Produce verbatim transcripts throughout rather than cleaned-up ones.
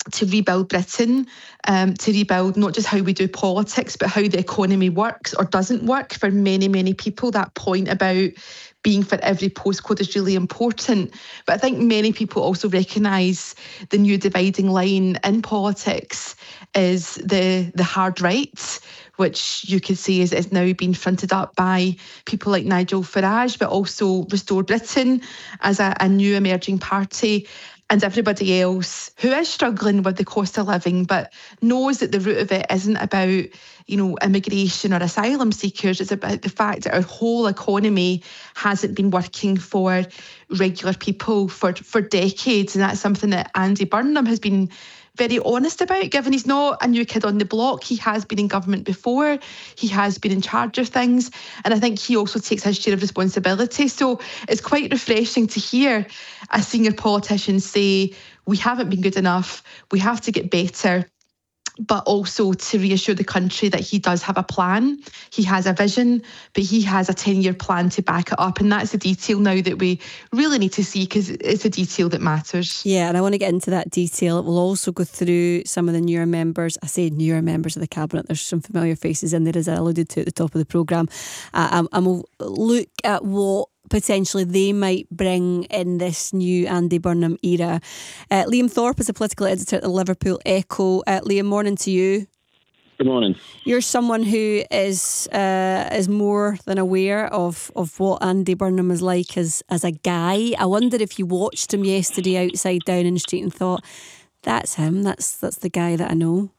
to rebuild Britain, um, to rebuild not just how we do politics, but how the economy works or doesn't work for many, many people. That point about being for every postcode is really important. But I think many people also recognise the new dividing line in politics is the, the hard right, which you could say is, is now being fronted up by people like Nigel Farage, but also Restore Britain as a, a new emerging party, and everybody else who is struggling with the cost of living, but knows that the root of it isn't about, you know, immigration or asylum seekers. It's about the fact that our whole economy hasn't been working for regular people for, for decades. And that's something that Andy Burnham has been very honest about, given he's not a new kid on the block. He has been in government before. He has been in charge of things. And I think he also takes his share of responsibility. So it's quite refreshing to hear a senior politician say, we haven't been good enough, we have to get better, but also to reassure the country that he does have a plan. He has a vision, but he has a ten-year plan to back it up. And that's the detail now that we really need to see, because it's a detail that matters. Yeah, and I want to get into that detail. We'll also go through some of the newer members. I say newer members of the Cabinet. There's some familiar faces in there, as I alluded to at the top of the programme. Uh, and, and we'll look at what potentially they might bring in this new Andy Burnham era. Uh, Liam Thorpe is a political editor at the Liverpool Echo. Uh, Liam, morning to you. Good morning. You're someone who is uh, is more than aware of, of what Andy Burnham is like as, as a guy. I wonder if you watched him yesterday outside Downing Street and thought, that's him, that's that's the guy that I know.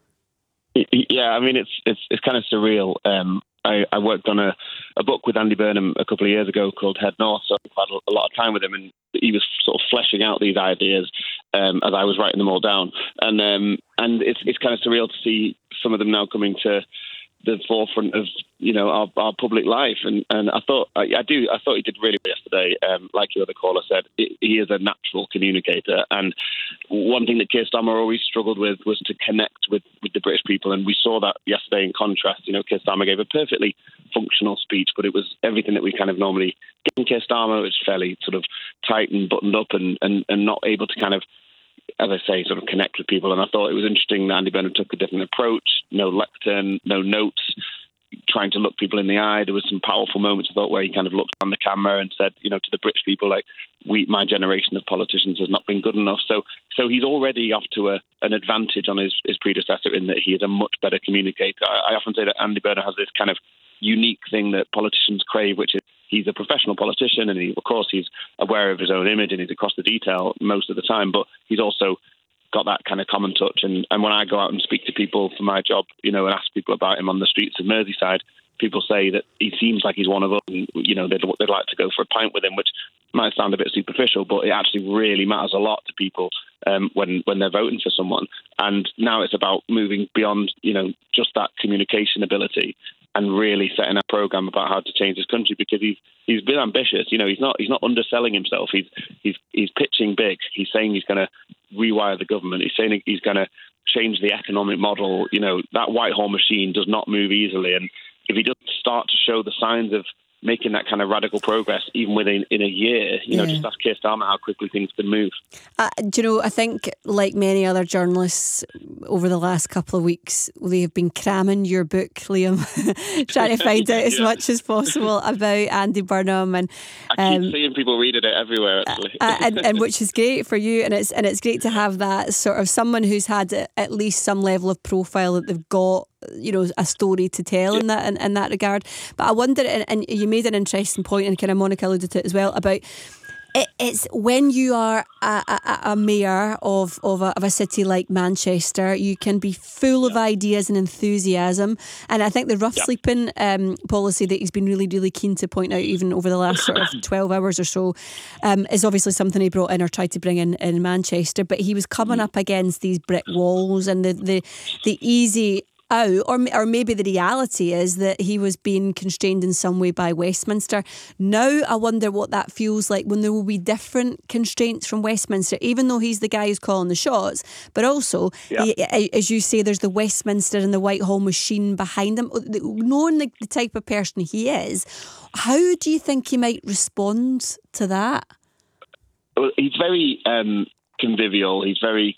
Yeah, I mean, it's it's it's kind of surreal. Um, I, I worked on a, a book with Andy Burnham a couple of years ago called Head North, so I've had a lot of time with him, and he was sort of fleshing out these ideas um, as I was writing them all down. And um, and it's it's kind of surreal to see some of them now coming to the forefront of, you know, our, our public life. And, and I thought, I, I do, I thought he did really well yesterday. Um, like your other caller said, it, he is a natural communicator. And one thing that Keir Starmer always struggled with was to connect with, with the British people. And we saw that yesterday in contrast. You know, Keir Starmer gave a perfectly functional speech, but it was everything that we kind of normally get in Keir Starmer. It was fairly sort of tight and buttoned up and, and, and not able to kind of, as I say, sort of connect with people. And I thought it was interesting that Andy Burnham took a different approach, no lectern, no notes, trying to look people in the eye. There was some powerful moments, I thought, where he kind of looked on the camera and said, you know, to the British people, like, we, my generation of politicians has not been good enough. So so he's already off to a, an advantage on his, his predecessor in that he is a much better communicator. I, I often say that Andy Burnham has this kind of unique thing that politicians crave, which is he's a professional politician, and he, of course he's aware of his own image and he's across the detail most of the time, but he's also got that kind of common touch. And, and when I go out and speak to people for my job, you know, and ask people about him on the streets of Merseyside, people say that he seems like he's one of us, and, you know, they'd, they'd like to go for a pint with him, which might sound a bit superficial, but it actually really matters a lot to people um, when, when they're voting for someone. And now it's about moving beyond, you know, just that communication ability and really setting a program about how to change this country, because he's he's been ambitious. You know, he's not he's not underselling himself. He's he's he's pitching big. He's saying he's going to rewire the government. He's saying he's going to change the economic model. You know, that Whitehall machine does not move easily, and if he doesn't start to show the signs of making that kind of radical progress, even within in a year, you know, yeah. Just ask Keir Starmer how quickly things can move. Uh, do you know, I think, like many other journalists over the last couple of weeks, they have been cramming your book, Liam, trying to find out as yeah. much as possible about Andy Burnham. And I keep um, seeing people reading it everywhere, actually. uh, and, and which is great for you, and it's and it's great to have that sort of someone who's had at least some level of profile, that they've got, you know, a story to tell yeah. in that in, in that regard. But I wonder, and, and you made an interesting point, and kind of Monica alluded to it as well, about it, it's when you are a, a, a mayor of of a, of a city like Manchester, you can be full yeah. of ideas and enthusiasm. And I think the rough yeah. sleeping um, policy that he's been really, really keen to point out, even over the last sort of twelve hours or so, um, is obviously something he brought in or tried to bring in in Manchester. But he was coming mm. up against these brick walls and the the, the easy out, or or maybe the reality is that he was being constrained in some way by Westminster. Now I wonder what that feels like when there will be different constraints from Westminster, even though he's the guy who's calling the shots, but also, yeah. he, as you say, there's the Westminster and the Whitehall machine behind him. Knowing the, the type of person he is, how do you think he might respond to that? Well, he's very um, convivial. He's very